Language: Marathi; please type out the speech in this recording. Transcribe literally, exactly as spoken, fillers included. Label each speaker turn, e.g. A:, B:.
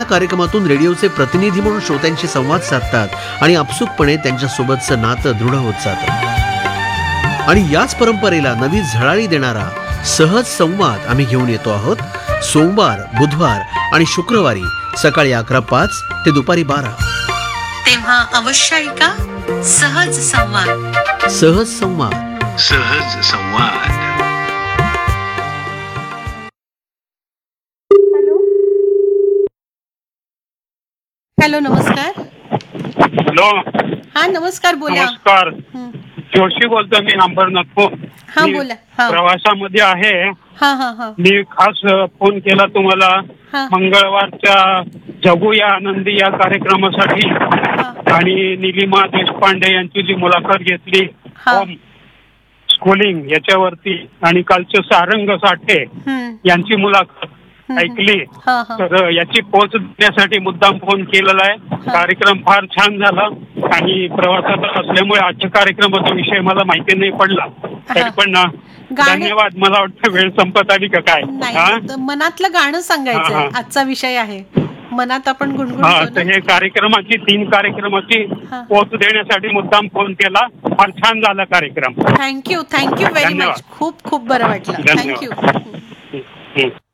A: कार्यक्रमातून रेडिओचे प्रतिनिधी म्हणून श्रोत्यांशी संवाद साधतात आणि आपसुकपणे त्यांच्यासोबतचं नातं दृढ होत जातं. आणि याच परंपरेला नवी झळाळी देणारा सहज संवाद आम्ही घेऊन येतो आहोत सोमवार, बुधवार आणि शुक्रवारी सकाळी अकरा पाच ते दुपारी बारा.
B: तेव्हा अवश्य ऐका सहज संवाद.
A: सहज संवाद.
C: सहज संवाद.
D: हॅलो, नमस्कार.
E: हॅलो,
D: हा नमस्कार, बोला.
E: नमस्कार.
D: हं.
E: जोशी बोलतो मी, अंबरनाथ.
D: हा बोला. हा
E: प्रवासामध्ये आहे.
D: हा हा हा
E: मी खास फोन केला तुम्हाला
D: हा.
E: मंगळवारच्या जगूया आनंदी या कार्यक्रमासाठी
D: हा.
E: आणि निलिमा देशपांडे यांची जी मुलाखत घेतली
D: हा.
E: होम स्कूलिंग याच्यावरती आणि कालचे सारंग साठे
D: हं.
E: यांची मुलाखत
D: हं.
E: ऐकली.
D: हा हा
E: तर याची पोच देण्यासाठी मुद्दाम फोन केलेला आहे. कार्यक्रम फार छान झाला आणि प्रवासात असल्यामुळे आजच्या कार्यक्रमाचा विषय मला माहिती नाही पडला. तरी पण
D: गाणं-
E: धन्यवाद. मला वाटतं वेळ संपत आली का काय?
D: नाही,
E: हा
D: तर मनातलं गाणं सांगायचं
E: हा,
D: आहे.
E: हा.
D: आजचा विषय आहे, मनात आपण
E: हा,
D: गुणगुणतो
E: तर
D: ना.
E: हे कार्यक्रमाची तीन कार्यक्रमाची
D: हा.
E: पोच देण्यासाठी मुद्दाम फोन केला. फार छान झाला कार्यक्रम.
D: थँक्यू थँक्यू व्हेरी
E: धन्यवाद.
D: मच. खूप खूप बरं वाटलं.
E: धन्यवाद.
D: थँक्यू.
E: हं.